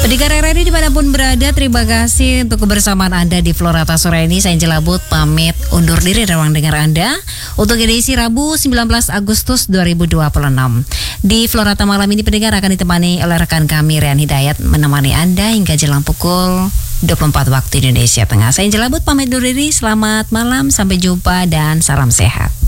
Pendengar RRI dimanapun berada, terima kasih untuk kebersamaan Anda di Florata sore ini. Saya Angela Booth pamit undur diri dari ruang dengar Anda untuk edisi Rabu 19 Agustus 2026. Di Florata malam ini pendengar akan ditemani oleh rekan kami Rian Hidayat menemani Anda hingga jelang pukul 24 waktu Indonesia Tengah. Saya Angela Booth pamit undur diri, selamat malam, sampai jumpa dan salam sehat.